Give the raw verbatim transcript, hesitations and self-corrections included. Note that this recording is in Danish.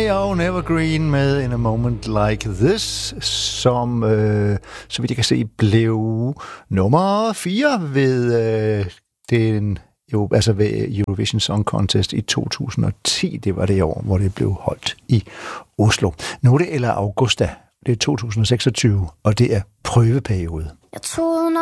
Disney og Nevergreen med In a Moment Like This, som, øh, så vidt jeg kan se, blev nummer fire ved øh, den, jo, altså ved Eurovision Song Contest i to tusind og ti. Det var det år, hvor det blev holdt i Oslo. Nu er det eller Augusta. Det er to tusind og seksogtyve, og det er prøveperiode. Jeg troede